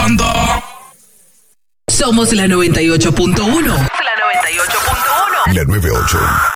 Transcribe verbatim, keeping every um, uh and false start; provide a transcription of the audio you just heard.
banda. Somos la noventa y ocho punto uno. La noventa y ocho punto uno. La noventa y ocho.